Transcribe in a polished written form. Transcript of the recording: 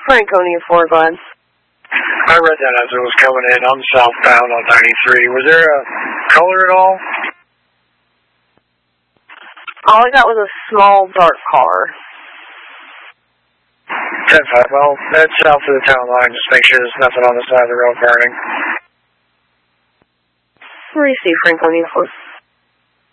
Franconia 4, Glenn. I read that as it was coming in. I'm southbound on 93. Was there a color at all? All I got was a small, dark car. 10-5. Well, head south to the town line. Just make sure there's nothing on the side of the road burning. Receive Franconia 4.